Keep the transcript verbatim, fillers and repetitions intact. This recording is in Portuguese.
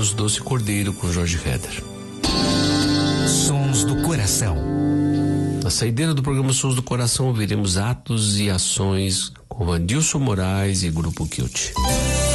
ouvimos Doce Cordeiro com Jorge Heder. Sons do Coração. Na saideira do programa Sons do Coração, ouviremos Atos e Ações com Vandilson Moraes e Grupo Kilt.